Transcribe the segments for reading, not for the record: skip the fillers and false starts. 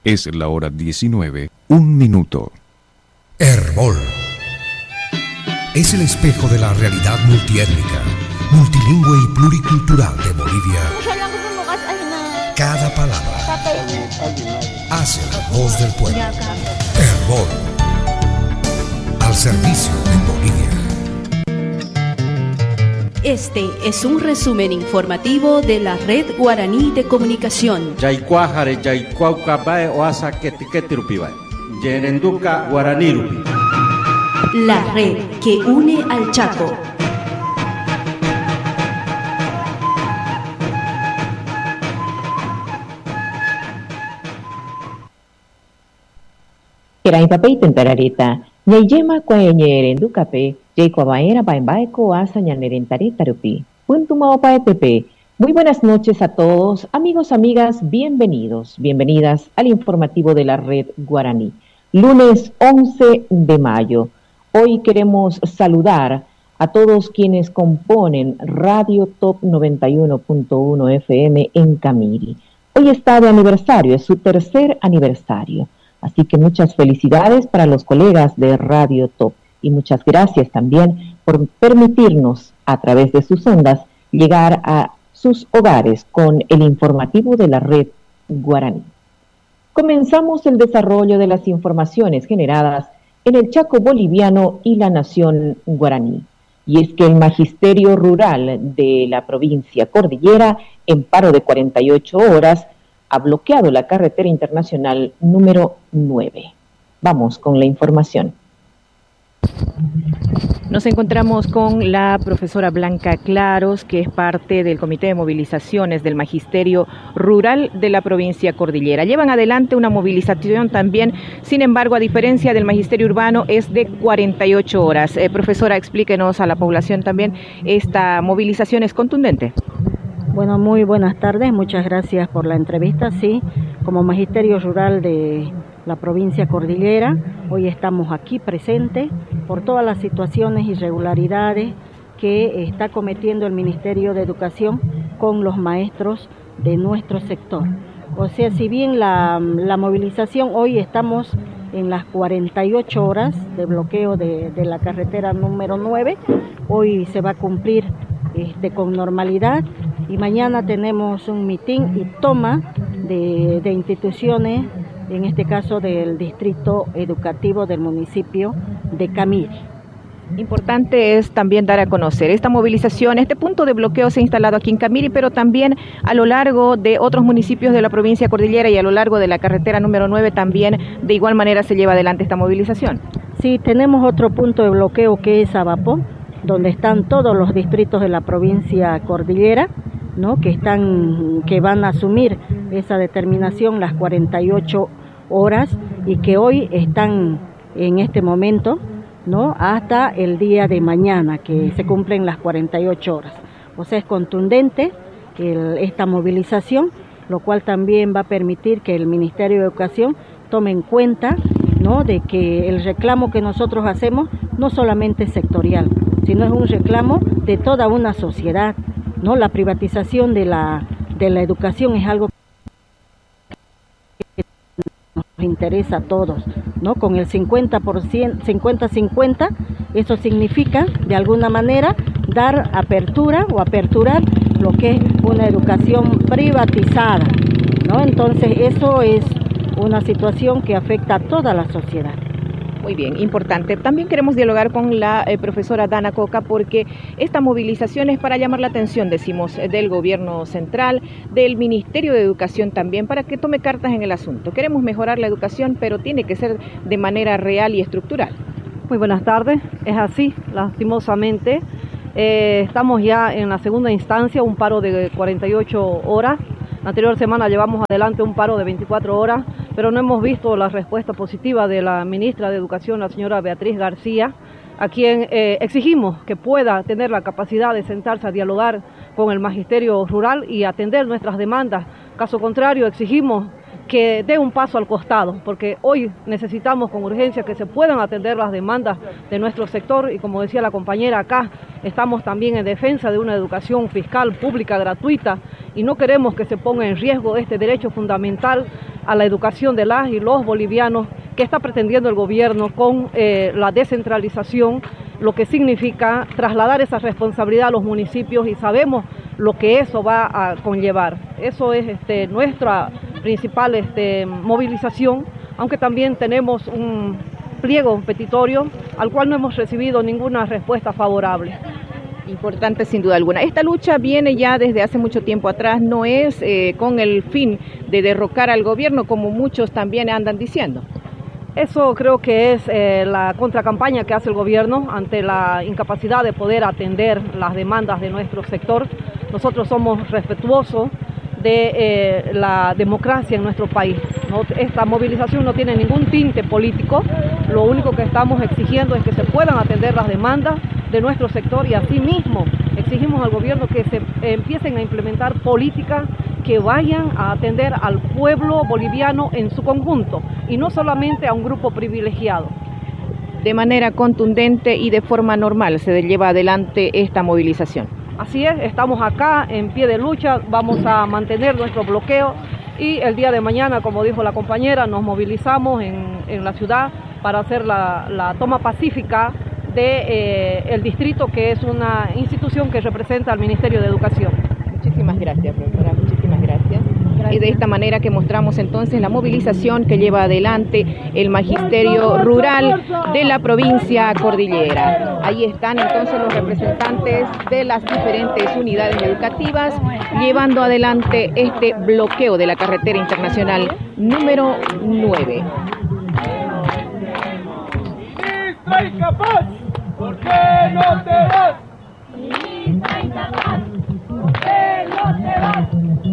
Es la hora 19, 1 minuto. Herbol es el espejo de la realidad multiétnica, multilingüe y pluricultural de Bolivia. Cada palabra hace la voz del pueblo. Herbol, al servicio de Bolivia. Este es un resumen informativo de la Red Guaraní de Comunicación. La red que une al Chaco. Kerai papei tentarareta, ñayema cuañerenducape, yaicuabaera baembaeco asa ñanerentaretarupi. Puntumaopaepepe. Muy buenas noches a todos, amigos, amigas, bienvenidas al informativo de la Red Guaraní. Lunes 11 de mayo. Hoy queremos saludar a todos quienes componen Radio Top 91.1 FM en Camiri. Hoy está de aniversario, es su tercer aniversario. Así que muchas felicidades para los colegas de Radio Top y muchas gracias también por permitirnos a través de sus ondas llegar a sus hogares con el informativo de la Red Guaraní. Comenzamos el desarrollo de las informaciones generadas en el Chaco boliviano y la nación guaraní. Y es que el Magisterio Rural de la provincia Cordillera, en paro de 48 horas, ha bloqueado la carretera internacional número 9. Vamos con la información. Nos encontramos con la profesora Blanca Claros, que es parte del Comité de Movilizaciones del Magisterio Rural de la provincia Cordillera. Llevan adelante una movilización también, sin embargo, a diferencia del Magisterio Urbano, es de 48 horas. Profesora, explíquenos a la población también, ¿esta movilización es contundente? Bueno, muy buenas tardes, muchas gracias por la entrevista. Sí, como Magisterio Rural de la provincia Cordillera, hoy estamos aquí presentes por todas las situaciones, irregularidades que está cometiendo el Ministerio de Educación con los maestros de nuestro sector. O sea, si bien la movilización, hoy estamos en las 48 horas de bloqueo de la carretera número 9, hoy se va a cumplir con normalidad y mañana tenemos un mitin y toma de instituciones, en este caso del distrito educativo del municipio de Camiri. Importante es también dar a conocer esta movilización, este punto de bloqueo se ha instalado aquí en Camiri, pero también a lo largo de otros municipios de la provincia Cordillera y a lo largo de la carretera número 9 también de igual manera se lleva adelante esta movilización. Sí, tenemos otro punto de bloqueo que es Abapó, donde están todos los distritos de la provincia Cordillera, ¿no? que van a asumir esa determinación las 48 horas y que hoy están en este momento, ¿no? Hasta el día de mañana que se cumplen las 48 horas. O sea, es contundente esta movilización, lo cual también va a permitir que el Ministerio de Educación tome en cuenta, ¿no? De que el reclamo que nosotros hacemos no solamente es sectorial, sino es un reclamo de toda una sociedad, ¿no? La privatización de la educación es algo que nos interesa a todos, ¿no? Con el 50%, 50-50, eso significa de alguna manera dar apertura o aperturar lo que es una educación privatizada, ¿no? Entonces eso es una situación que afecta a toda la sociedad. Muy bien, importante. También queremos dialogar con la profesora Dana Coca porque esta movilización es para llamar la atención, decimos, del gobierno central, del Ministerio de Educación también, para que tome cartas en el asunto. Queremos mejorar la educación, pero tiene que ser de manera real y estructural. Muy buenas tardes, es así, lastimosamente. Estamos ya en la segunda instancia, un paro de 48 horas. La anterior semana llevamos adelante un paro de 24 horas, pero no hemos visto la respuesta positiva de la ministra de Educación, la señora Beatriz García, a quien exigimos que pueda tener la capacidad de sentarse a dialogar con el Magisterio Rural y atender nuestras demandas. Caso contrario, exigimos que dé un paso al costado, porque hoy necesitamos con urgencia que se puedan atender las demandas de nuestro sector y como decía la compañera acá, estamos también en defensa de una educación fiscal pública gratuita y no queremos que se ponga en riesgo este derecho fundamental a la educación de las y los bolivianos que está pretendiendo el gobierno con la descentralización, lo que significa trasladar esa responsabilidad a los municipios, y sabemos lo que eso va a conllevar. Eso es nuestra principal movilización, aunque también tenemos un pliego petitorio al cual no hemos recibido ninguna respuesta favorable. Importante sin duda alguna. Esta lucha viene ya desde hace mucho tiempo atrás, no es con el fin de derrocar al gobierno como muchos también andan diciendo. Eso creo que es la contracampaña que hace el gobierno ante la incapacidad de poder atender las demandas de nuestro sector. Nosotros somos respetuosos de la democracia en nuestro país. Esta movilización no tiene ningún tinte político, lo único que estamos exigiendo es que se puedan atender las demandas de nuestro sector, y asimismo exigimos al gobierno que se empiecen a implementar políticas que vayan a atender al pueblo boliviano en su conjunto y no solamente a un grupo privilegiado. De manera contundente y de forma normal se lleva adelante esta movilización. Así es, estamos acá en pie de lucha, vamos a mantener nuestro bloqueo y el día de mañana, como dijo la compañera, nos movilizamos en la ciudad para hacer la toma pacífica del distrito, que es una institución que representa al Ministerio de Educación. Muchísimas gracias, profesora, muchísimas gracias. Y de esta manera que mostramos entonces la movilización que lleva adelante el Magisterio Rural de la provincia cordillera. Ahí están entonces los representantes de las diferentes unidades educativas llevando adelante este bloqueo de la carretera internacional número 9. ¡Ministra incapaz! ¿Por qué no te vas? ¡Ministra incapaz! ¿Por qué no te vas?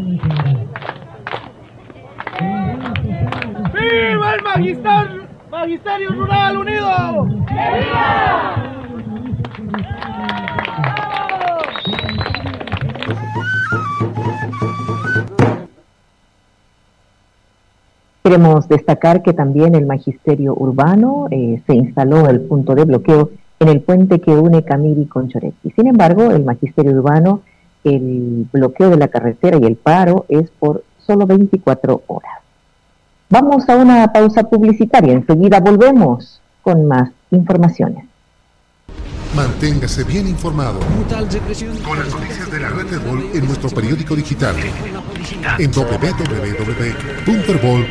¡Viva el Magisterio Rural Unido! ¡Viva! Queremos destacar que también el Magisterio Urbano se instaló el punto de bloqueo en el puente que une Camiri con Chorequi. Sin embargo, el Magisterio Urbano, el bloqueo de la carretera y el paro es por solo 24 horas. Vamos a una pausa publicitaria. Enseguida volvemos con más informaciones. Manténgase bien informado con las noticias de la red Herbol en nuestro periódico digital en www.herbol.com.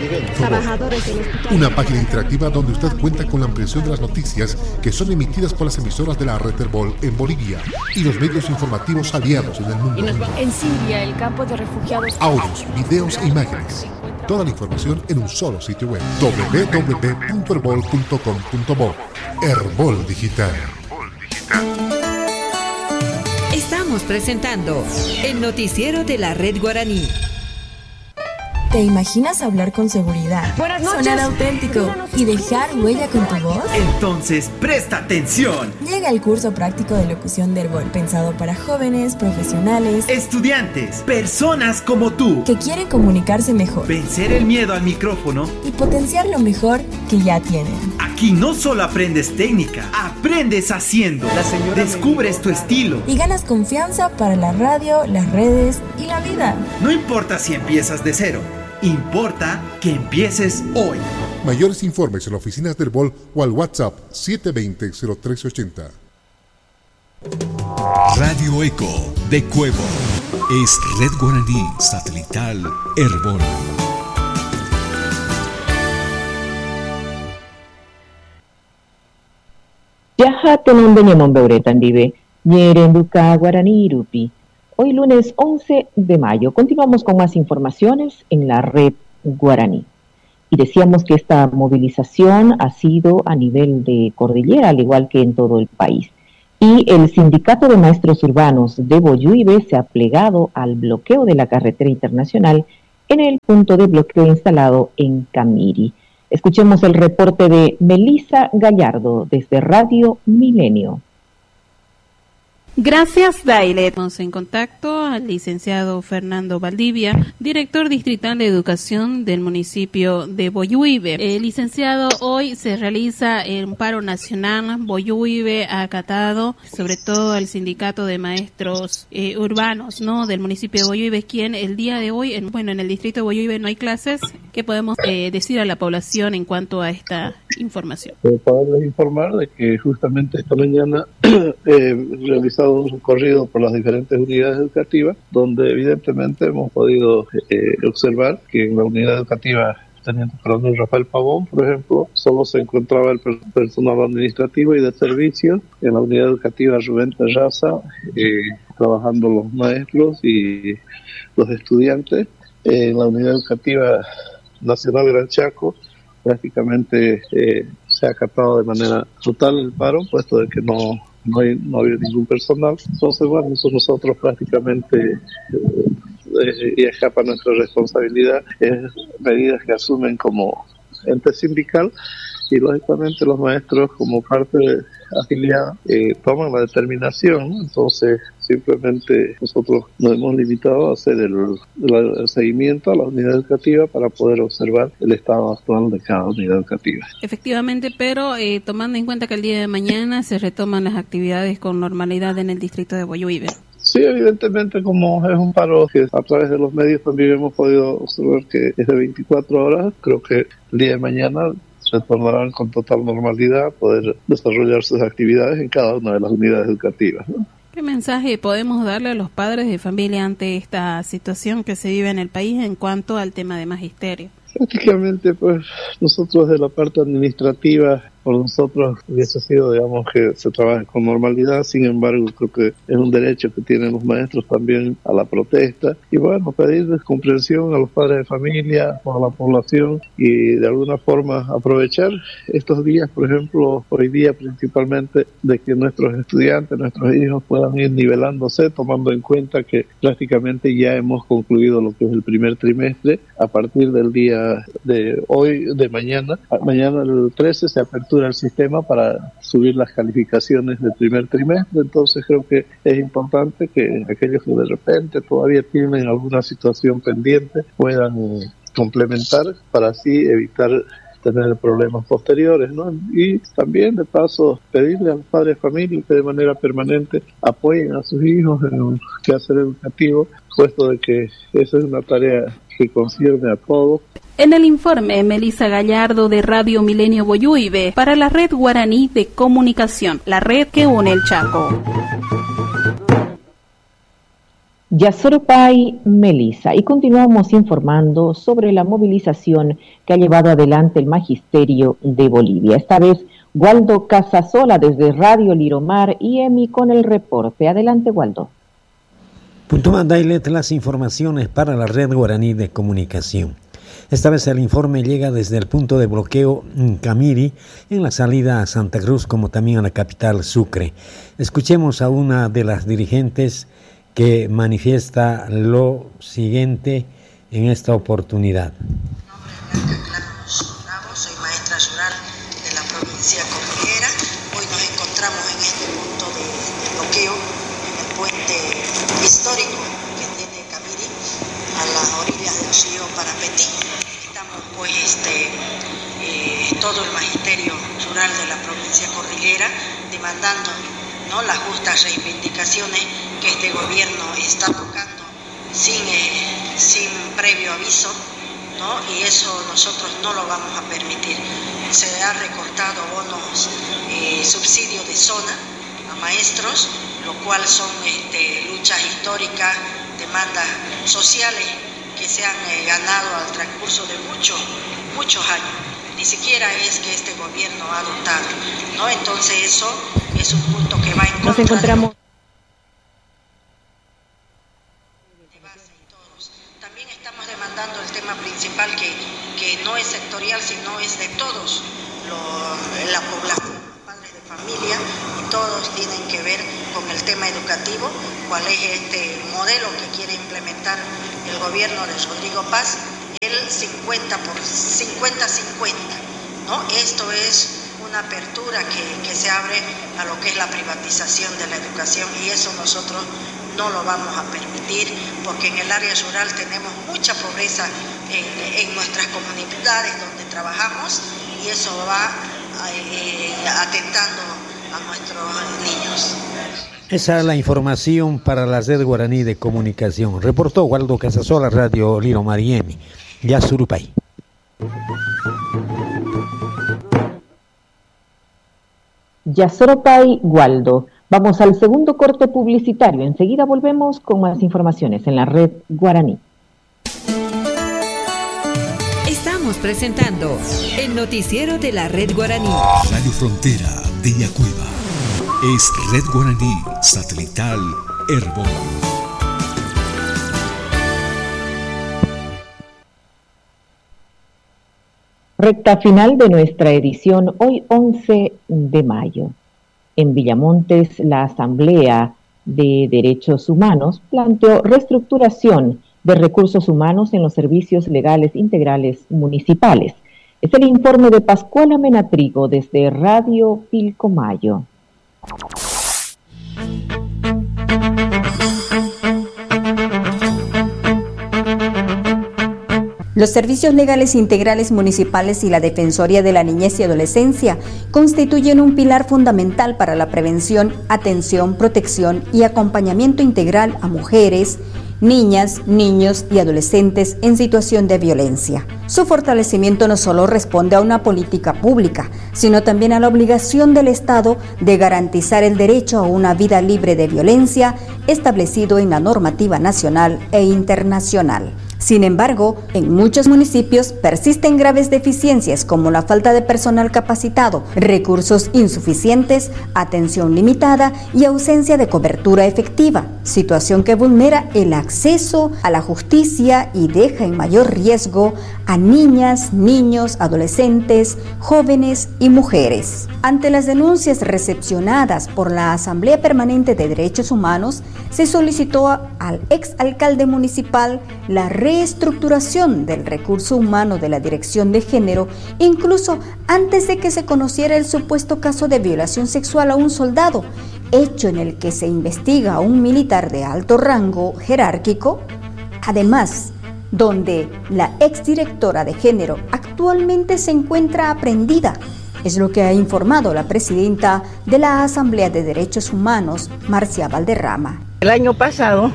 Una página interactiva donde usted cuenta con la ampliación de las noticias que son emitidas por las emisoras de la red Herbol en Bolivia y los medios informativos aliados en el mundo. En Siria, el campo de refugiados. Audios, videos e imágenes. Toda la información en un solo sitio web: www.herbol.com.bo. Herbol Digital. Estamos presentando el noticiero de la Red Guaraní. ¿Te imaginas hablar con seguridad? Buenas noches. Sonar auténtico y dejar huella con tu voz. Entonces, presta atención. Llega el curso práctico de locución de Herbol, pensado para jóvenes, profesionales, estudiantes, personas como tú, que quieren comunicarse mejor, vencer el miedo al micrófono y potenciar lo mejor que ya tienen. Aquí no solo aprendes técnica, aprendes haciendo. Descubres tu estilo y ganas confianza para la radio, las redes y la vida. No importa si empiezas de cero, importa que empieces hoy. Mayores informes en las oficinas del Herbol o al WhatsApp 720-0380. Radio Eco de Cuevo es Red Guaraní Satelital Herbol. Yaha tenondeñemon beuretan dive, ñerenduca guaraní irupi. Hoy lunes 11 de mayo. Continuamos con más informaciones en la red guaraní. Y decíamos que esta movilización ha sido a nivel de cordillera, al igual que en todo el país. Y el Sindicato de Maestros Urbanos de Boyuibe se ha plegado al bloqueo de la carretera internacional en el punto de bloqueo instalado en Camiri. Escuchemos el reporte de Melissa Gallardo desde Radio Milenio. Gracias, Daile. Estamos en contacto al licenciado Fernando Valdivia, director distrital de educación del municipio de Boyuibe. Licenciado, hoy se realiza un paro nacional. Boyuibe ha acatado, sobre todo el sindicato de maestros urbanos, ¿no?, del municipio de Boyuibe, quien el día de hoy, en el distrito de Boyuibe no hay clases. ¿Qué podemos decir a la población en cuanto a esta información? Poderles informar de que justamente esta mañana realizado un recorrido por las diferentes unidades educativas, donde evidentemente hemos podido observar que en la unidad educativa Teniente Coronel Rafael Pavón, por ejemplo, solo se encontraba el personal administrativo y de servicio. En la unidad educativa Rubén Terraza, trabajando los maestros y los estudiantes. En la unidad educativa Nacional Gran Chaco, prácticamente se ha acatado de manera total el paro, puesto de que no había ningún personal. Entonces, bueno, eso nosotros prácticamente y escapa nuestra responsabilidad, es medidas que asumen como ente sindical, y lógicamente los maestros como parte afiliada toman la determinación, ¿no? Entonces simplemente nosotros nos hemos limitado a hacer el seguimiento a la unidad educativa para poder observar el estado actual de cada unidad educativa. Efectivamente, pero tomando en cuenta que el día de mañana se retoman las actividades con normalidad en el distrito de Boyuibe. Sí, evidentemente, como es un paro que a través de los medios también hemos podido observar que es de 24 horas, creo que el día de mañana se tornarán con total normalidad a poder desarrollar sus actividades en cada una de las unidades educativas, ¿no? ¿Qué mensaje podemos darle a los padres de familia ante esta situación que se vive en el país en cuanto al tema de magisterio? Prácticamente, pues, nosotros de la parte administrativa, por nosotros hubiese sido, digamos, que se trabaje con normalidad. Sin embargo, creo que es un derecho que tienen los maestros también a la protesta. Y bueno, pedirles comprensión a los padres de familia, a la población, y de alguna forma aprovechar estos días, por ejemplo, hoy día principalmente, de que nuestros estudiantes, nuestros hijos puedan ir nivelándose, tomando en cuenta que prácticamente ya hemos concluido lo que es el primer trimestre. A partir del día de hoy, de mañana el 13 se apertura el sistema para subir las calificaciones del primer trimestre. Entonces creo que es importante que aquellos que de repente todavía tienen alguna situación pendiente puedan complementar para así evitar tener problemas posteriores, ¿no? Y también, de paso, pedirle a los padres de familia que de manera permanente apoyen a sus hijos en el quehacer educativo, puesto de que esa es una tarea que concierne a todos. En el informe, Melissa Gallardo de Radio Milenio Boyuibe para la Red Guaraní de Comunicación, la red que une el Chaco. Yasoropay, Melissa, y continuamos informando sobre la movilización que ha llevado adelante el Magisterio de Bolivia. Esta vez, Waldo Casasola desde Radio Liromar y EMI con el reporte. Adelante, Waldo. Puntuman Dailet, las informaciones para la Red Guaraní de Comunicación. Esta vez el informe llega desde el punto de bloqueo Camiri, en la salida a Santa Cruz, como también a la capital Sucre. Escuchemos a una de las dirigentes que manifiesta lo siguiente en esta oportunidad. Soy maestra rural de la provincia cordillera. Hoy nos encontramos en este punto de bloqueo, en el puente histórico que tiene Camiri, a las orillas del río Parapetí. Estamos pues todo el magisterio rural de la provincia cordillera demandando, ¿no?, las justas reivindicaciones que este gobierno está tocando sin previo aviso, ¿no? Y eso nosotros no lo vamos a permitir. Se ha recortado bonos, subsidio de zona a maestros, lo cual son luchas históricas, demandas sociales que se han ganado al transcurso de muchos años. Ni siquiera es que este gobierno ha adoptado, ¿no? Entonces eso es un punto que va en contra. Nos encontramos. También estamos demandando el tema principal que no es sectorial, sino es de todos la población, los padres de familia, y todos tienen que ver con el tema educativo, cuál es este modelo que quiere implementar el gobierno de Rodrigo Paz, el 50 por 50-50, ¿no? Esto es una apertura que se abre a lo que es la privatización de la educación, y eso nosotros no lo vamos a permitir, porque en el área rural tenemos mucha pobreza en nuestras comunidades donde trabajamos, y eso va atentando a nuestros niños. Esa es la información para la Red Guaraní de Comunicación. Reportó Waldo Casasola, Radio Liro Mariemi, Yasurupay. Yasurupay, Waldo. Vamos al segundo corte publicitario. Enseguida volvemos con más informaciones en la Red Guaraní. Estamos presentando el noticiero de la Red Guaraní. Radio Frontera de Yacuiba. Es Red Guaraní Satelital Herbol. Recta final de nuestra edición, hoy 11 de mayo. En Villamontes, la Asamblea de Derechos Humanos planteó reestructuración de recursos humanos en los servicios legales integrales municipales. Es el informe de Pascuala Menatrigo desde Radio Pilcomayo. Los servicios legales integrales municipales y la Defensoría de la Niñez y Adolescencia constituyen un pilar fundamental para la prevención, atención, protección y acompañamiento integral a mujeres, niñas, niños y adolescentes en situación de violencia. Su fortalecimiento no solo responde a una política pública, sino también a la obligación del Estado de garantizar el derecho a una vida libre de violencia establecido en la normativa nacional e internacional. Sin embargo, en muchos municipios persisten graves deficiencias como la falta de personal capacitado, recursos insuficientes, atención limitada y ausencia de cobertura efectiva, situación que vulnera el acceso a la justicia y deja en mayor riesgo a niñas, niños, adolescentes, jóvenes y mujeres. Ante las denuncias recepcionadas por la Asamblea Permanente de Derechos Humanos, se solicitó al exalcalde municipal la reestructuración del recurso humano de la Dirección de Género, incluso antes de que se conociera el supuesto caso de violación sexual a un soldado, hecho en el que se investiga a un militar de alto rango jerárquico. Además, donde la exdirectora de Género actualmente se encuentra aprehendida. Es lo que ha informado la presidenta de la Asamblea de Derechos Humanos, Marcia Valderrama. El año pasado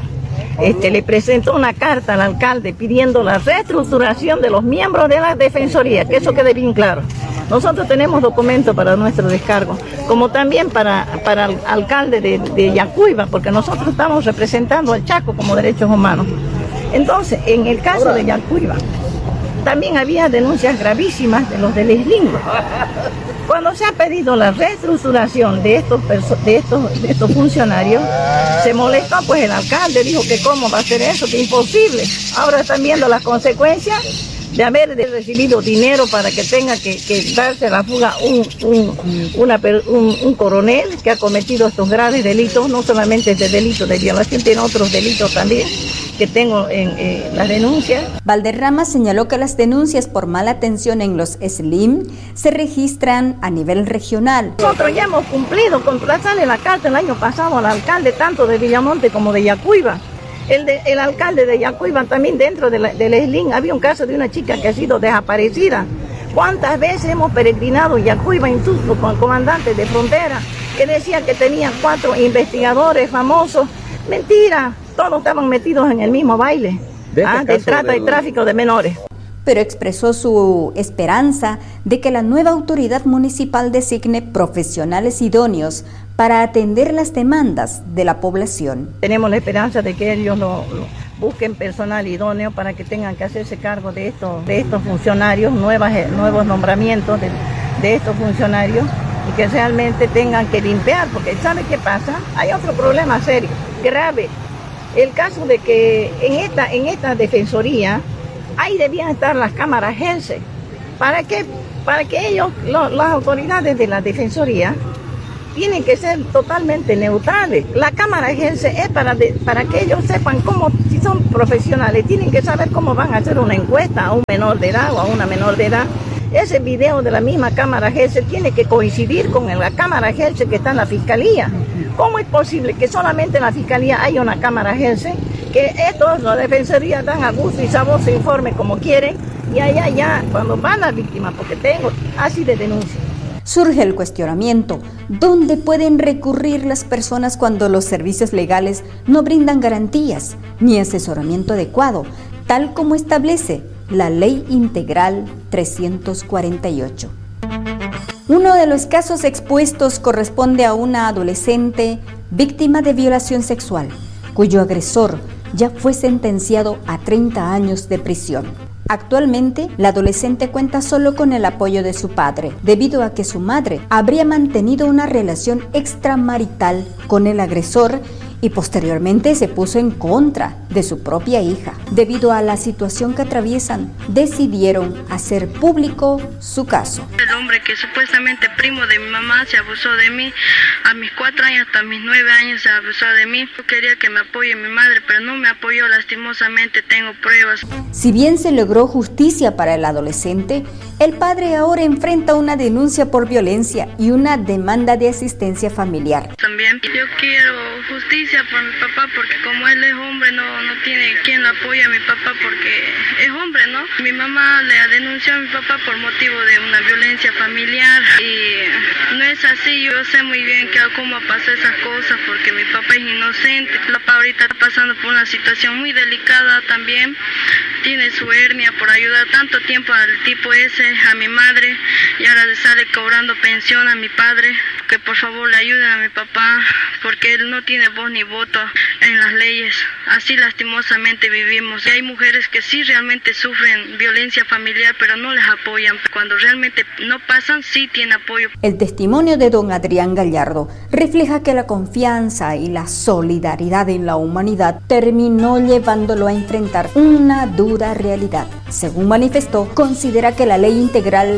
le presentó una carta al alcalde pidiendo la reestructuración de los miembros de la Defensoría, que eso quede bien claro. Nosotros tenemos documentos para nuestro descargo, como también para el alcalde de Yacuiba, porque nosotros estamos representando al Chaco como derechos humanos. Entonces, en el caso de Yacuiba, también había denuncias gravísimas de los del ESLIN. Cuando se ha pedido la reestructuración de estos funcionarios, se molestó, pues el alcalde dijo que cómo va a ser eso, que imposible. Ahora están viendo las consecuencias de haber recibido dinero para que tenga que darse a la fuga un coronel que ha cometido estos graves delitos, no solamente este delito de violación, tiene otros delitos también que tengo en las denuncias. Valderrama señaló que las denuncias por mala atención en los SLIM se registran a nivel regional. Nosotros ya hemos cumplido con trazarle la carta el año pasado al alcalde tanto de Villamonte como de Yacuiba. El alcalde de Yacuiba también dentro del SLIM había un caso de una chica que ha sido desaparecida. ¿Cuántas veces hemos peregrinado Yacuiba en Tusco con el comandante de frontera que decía que tenía 4 investigadores famosos? Mentira, todos estaban metidos en el mismo baile de trata y tráfico de menores. Pero expresó su esperanza de que la nueva autoridad municipal designe profesionales idóneos para atender las demandas de la población. Tenemos la esperanza de que ellos busquen personal idóneo para que tengan que hacerse cargo de estos funcionarios, nuevos nombramientos de estos funcionarios, y que realmente tengan que limpiar, porque ¿sabe qué pasa? Hay otro problema serio, grave. El caso de que en esta defensoría ahí debían estar las cámaras GELSE. ¿Para qué? Para que ellos, las autoridades de la defensoría, tienen que ser totalmente neutrales. La cámara GELSE es para que ellos sepan cómo, si son profesionales, tienen que saber cómo van a hacer una encuesta a un menor de edad o a una menor de edad. ese video de la misma cámara Gelse tiene que coincidir con la cámara Gelse que está en la fiscalía. ¿Cómo es posible que solamente en la fiscalía haya una cámara Gelse? Que estos, la defensoría, dan a gusto y sabor se informe como quieren, y allá ya, cuando van las víctimas, porque tengo así de denuncia. Surge el cuestionamiento: ¿dónde pueden recurrir las personas cuando los servicios legales no brindan garantías ni asesoramiento adecuado, tal como establece la Ley Integral 348? Uno de los casos expuestos corresponde a una adolescente víctima de violación sexual, cuyo agresor ya fue sentenciado a 30 años de prisión. Actualmente, la adolescente cuenta solo con el apoyo de su padre, debido a que su madre habría mantenido una relación extramarital con el agresor y posteriormente se puso en contra de su propia hija. Debido a la situación que atraviesan, decidieron hacer público su caso. El hombre que supuestamente primo de mi mamá se abusó de mí, a mis 4 años hasta mis 9 años se abusó de mí. Yo quería que me apoye mi madre, pero no me apoyó, lastimosamente tengo pruebas. Si bien se logró justicia para el adolescente, el padre ahora enfrenta una denuncia por violencia y una demanda de asistencia familiar. También yo quiero justicia por mi papá, porque como él es hombre, no tiene quien lo apoye a mi papá, porque es hombre, ¿no? Mi mamá le denunció a mi papá por motivo de una violencia familiar y no es así. Yo sé muy bien que cómo pasó esas cosas, porque mi papá es inocente. Mi papá ahorita está pasando por una situación muy delicada también. Tiene su hernia por ayudar tanto tiempo al tipo ese, a mi madre, y ahora le sale cobrando pensión a mi padre. Que por favor le ayuden a mi papá, porque él no tiene voz ni voto en las leyes. Así lastimosamente vivimos. Y hay mujeres que sí realmente sufren violencia familiar, pero no les apoyan. Cuando realmente no pasan, sí tienen apoyo. El testimonio de don Adrián Gallardo refleja que la confianza y la solidaridad en la humanidad terminó llevándolo a enfrentar una dura realidad. Según manifestó, considera que la Ley Integral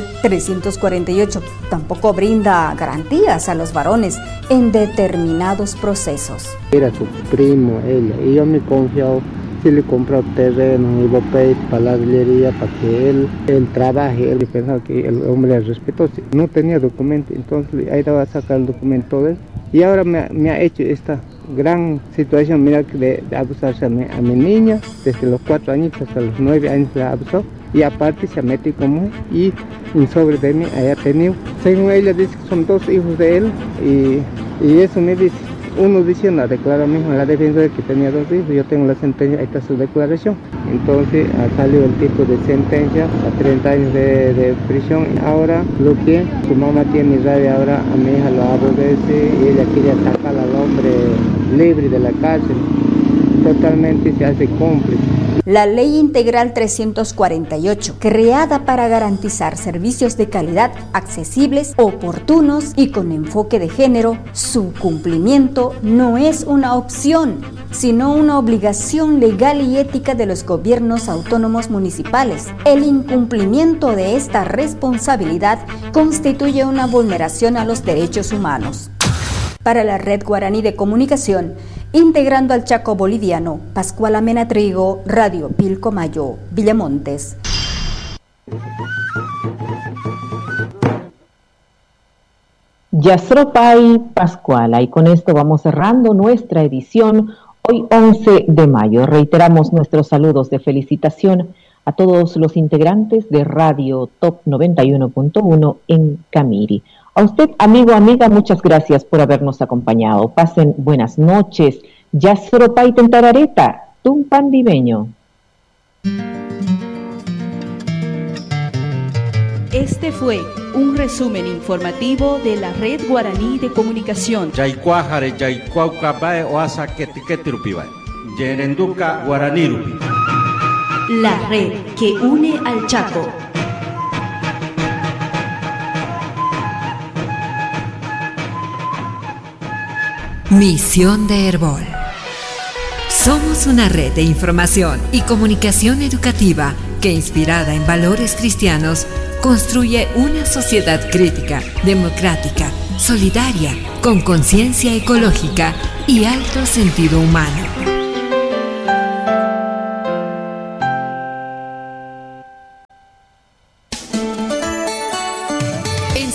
348 tampoco brinda garantías a los varones en determinados procesos. Era su primo, él, y yo me confiado, si le compró terreno, iba a pedir para la galería para que él trabaje. Él pensaba que el hombre es respetuoso, no tenía documento, entonces ahí va a sacar el documento de él. Y ahora me ha hecho esta gran situación, mira, de abusarse a mi niña, desde los 4 años hasta los 9 años la abusó. Y aparte se mete como y un sobre de mí haya tenido. Según ella dice que son 2 hijos de él y eso me dice. Uno dice, la declara mismo la defensa de que tenía 2 hijos, yo tengo la sentencia, ahí está su declaración. Entonces ha salido el tipo de sentencia a 30 años de prisión. Ahora lo que su mamá tiene rabia, ahora a mi hija lo aborrece y ella quería sacar al hombre libre de la cárcel. Totalmente se hace cómplice. La Ley Integral 348, creada para garantizar servicios de calidad accesibles, oportunos y con enfoque de género, su cumplimiento no es una opción, sino una obligación legal y ética de los gobiernos autónomos municipales. El incumplimiento de esta responsabilidad constituye una vulneración a los derechos humanos. Para la Red Guaraní de Comunicación, integrando al Chaco boliviano, Pascuala Mena Trigo, Radio Pilcomayo, Villamontes. Yasropay Pascuala, y con esto vamos cerrando nuestra edición hoy 11 de mayo. Reiteramos nuestros saludos de felicitación a todos los integrantes de Radio Top 91.1 en Camiri. A usted, amigo, amiga, muchas gracias por habernos acompañado. Pasen buenas noches. Yasropay Tentarareta, Tumpandibeño. Este fue un resumen informativo de la Red Guaraní de Comunicación. Yaycuajare, Yaycuaucabae, Oasa, Ketiketirupibae. Yerenduca, Guaranirupi. La red que une al Chaco. Misión de Herbol. Somos una red de información y comunicación educativa que, inspirada en valores cristianos, construye una sociedad crítica, democrática, solidaria, con conciencia ecológica y alto sentido humano.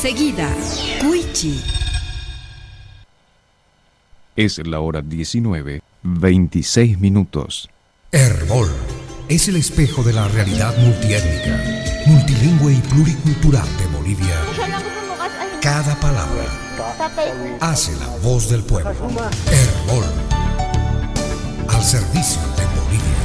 enseguida. Cuichi. Es la hora 19:26 minutos. Herbol es el espejo de la realidad multiétnica, multilingüe y pluricultural de Bolivia. Cada palabra hace la voz del pueblo. Herbol, al servicio de Bolivia.